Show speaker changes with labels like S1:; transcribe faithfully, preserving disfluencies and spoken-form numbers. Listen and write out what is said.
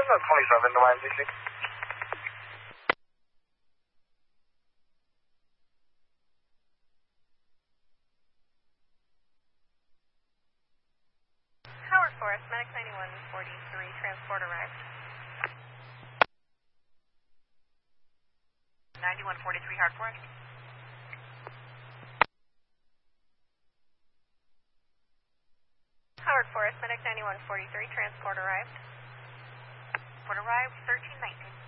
S1: twenty-seven to Miami, D C.
S2: Howard Forest, Medic ninety-one forty-three, transport arrived. ninety-one forty-three, Howard Forest. Howard Forest, Medic ninety-one forty-three, transport arrived. Transport arrived, thirteen nineteen.